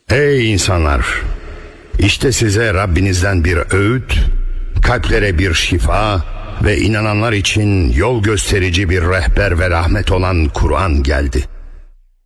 Ey insanlar! İşte size Rabbinizden bir öğüt, kalplere bir şifa ve inananlar için yol gösterici bir rehber ve rahmet olan Kur'an geldi.